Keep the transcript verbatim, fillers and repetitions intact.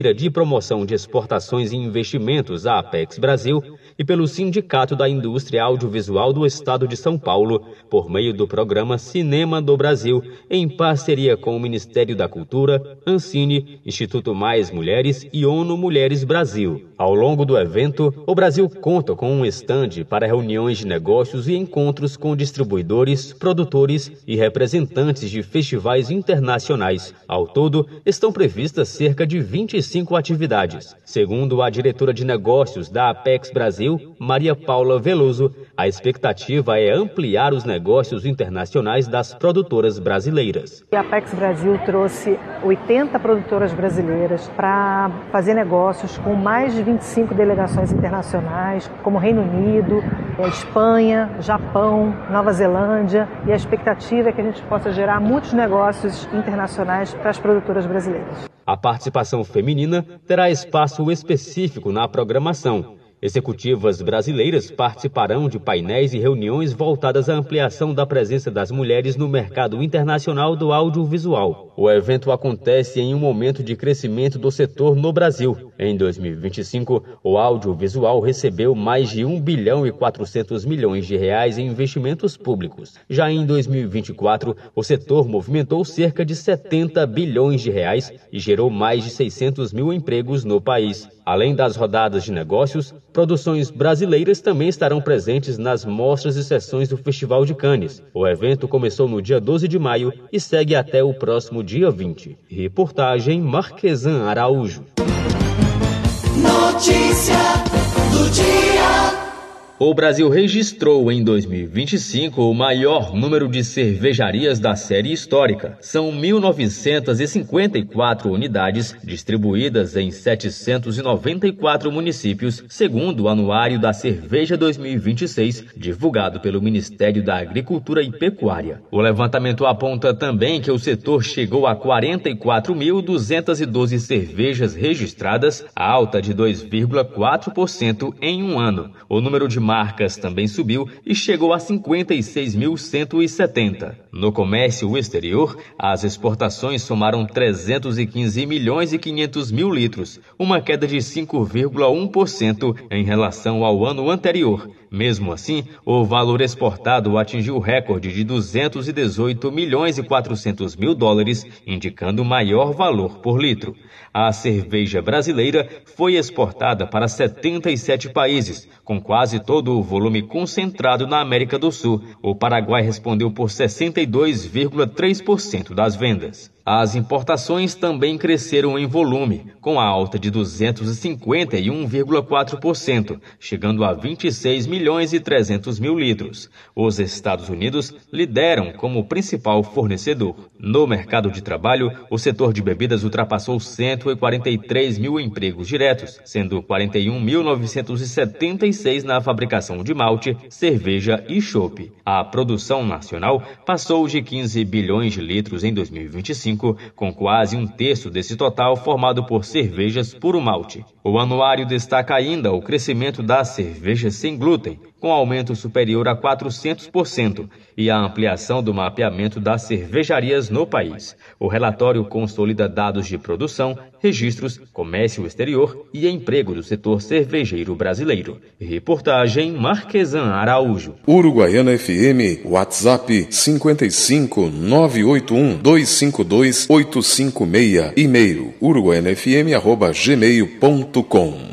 de Promoção de Exportações e Investimentos, a Apex Brasil, e pelo Sindicato da Indústria Audiovisual do Estado de São Paulo, por meio do programa Cinema do Brasil, em parceria com o Ministério da Cultura, Ancine, Instituto Mais Mulheres e ONU Mulheres Brasil. Ao longo do evento, o Brasil conta com um estande para reuniões de negócios e encontros com distribuidores, produtores e representantes de festivais internacionais. Ao todo, estão previstas cerca de vinte e cinco atividades. Segundo a diretora de negócios da Apex Brasil, Maria Paula Veloso, a expectativa é ampliar os negócios internacionais das produtoras brasileiras. A Apex Brasil trouxe oitenta produtoras brasileiras para fazer negócios com mais de vinte e cinco delegações internacionais, como Reino Unido, Espanha, Japão, Nova Zelândia, e a expectativa é que a gente possa gerar muitos negócios internacionais para as produtoras brasileiras. A participação feminina terá espaço específico na programação. Executivas brasileiras participarão de painéis e reuniões voltadas à ampliação da presença das mulheres no mercado internacional do audiovisual. O evento acontece em um momento de crescimento do setor no Brasil. Em dois mil e vinte e cinco, o audiovisual recebeu mais de um bilhão e quatrocentos milhões de reais em investimentos públicos. Já em dois mil e vinte e quatro, o setor movimentou cerca de setenta bilhões de reais e gerou mais de seiscentos mil empregos no país. Além das rodadas de negócios, produções brasileiras também estarão presentes nas mostras e sessões do Festival de Cannes. O evento começou no dia doze de maio e segue até o próximo dia vinte. Reportagem Marquesan Araújo. Notícia do dia. O Brasil registrou em dois mil e vinte e cinco o maior número de cervejarias da série histórica. São mil novecentas e cinquenta e quatro unidades distribuídas em setecentos e noventa e quatro municípios, segundo o Anuário da Cerveja dois mil e vinte e seis, divulgado pelo Ministério da Agricultura e Pecuária. O levantamento aponta também que o setor chegou a quarenta e quatro mil duzentas e doze cervejas registradas, alta de dois vírgula quatro por cento em um ano. O número de marcas também subiu e chegou a cinquenta e seis mil cento e setenta. No comércio exterior, as exportações somaram trezentos e quinze milhões e quinhentos mil litros, uma queda de cinco vírgula um por cento em relação ao ano anterior. Mesmo assim, o valor exportado atingiu o recorde de duzentos e dezoito milhões e quatrocentos mil dólares, indicando maior valor por litro. A cerveja brasileira foi exportada para setenta e sete países, com quase todo o volume concentrado na América do Sul. O Paraguai respondeu por sessenta e dois vírgula três por cento das vendas. As importações também cresceram em volume, com a alta de duzentos e cinquenta e um vírgula quatro por cento, chegando a vinte e seis milhões e trezentos mil litros. Os Estados Unidos lideram como principal fornecedor. No mercado de trabalho, o setor de bebidas ultrapassou cento e quarenta e três mil empregos diretos, sendo quarenta e um mil novecentos e setenta e seis na fabricação de malte, cerveja e chopp. A produção nacional passou de quinze bilhões de litros em dois mil e vinte e cinco, com quase um terço desse total formado por cervejas puro malte. O anuário destaca ainda o crescimento das cervejas sem glúten, com aumento superior a quatrocentos por cento, e a ampliação do mapeamento das cervejarias no país. O relatório consolida dados de produção, registros, comércio exterior e emprego do setor cervejeiro brasileiro. Reportagem Marquesan Araújo. Uruguaiana F M, WhatsApp cinquenta e cinco, nove oito um, dois cinco dois, oito cinco seis, e-mail uruguaianafm arroba gmail ponto com.